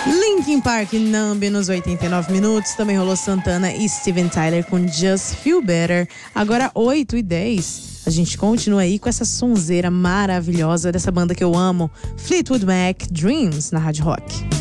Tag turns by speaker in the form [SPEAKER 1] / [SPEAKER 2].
[SPEAKER 1] Linkin Park, Numb nos 89 minutos. Também rolou Santana e Steven Tyler com Just Feel Better. Agora 8h10. A gente continua aí com essa sonzeira maravilhosa dessa banda que eu amo, Fleetwood Mac, Dreams, na Rádio Rock.